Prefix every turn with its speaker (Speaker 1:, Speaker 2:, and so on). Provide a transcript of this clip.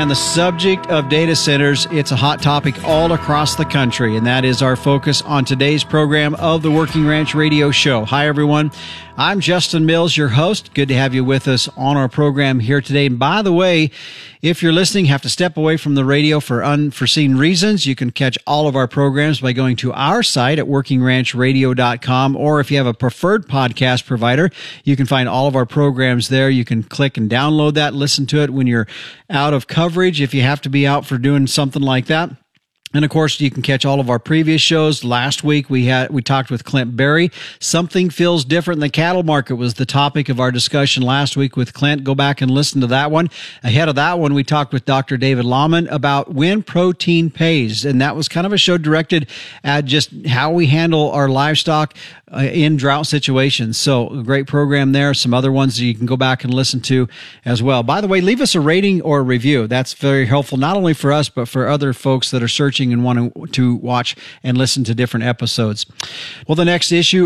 Speaker 1: And the subject of data centers, it's a hot topic all across the country, and that is our focus on today's program of the Working Ranch Radio Show. Hi, everyone. I'm Justin Mills, your host. Good to have you with us on our program here today. And by the way, if you're listening, have to step away from the radio for unforeseen reasons, you can catch all of our programs by going to our site at workingranchradio.com, or if you have a preferred podcast provider, you can find all of our programs there. You can click and download that, listen to it when you're out of coverage, if you have to be out for doing something like that. And of course, you can catch all of our previous shows. Last week, we talked with Clint Berry. Something feels different in the cattle market was the topic of our discussion last week with Clint. Go back and listen to that one. Ahead of that one, we talked with Dr. David Lahman about when protein pays. And that was kind of a show directed at just how we handle our livestock in drought situations. So a great program there. Some other ones that you can go back and listen to as well. By the way, leave us a rating or a review. That's very helpful, not only for us, but for other folks that are searching and wanting to watch and listen to different episodes. Well, the next issue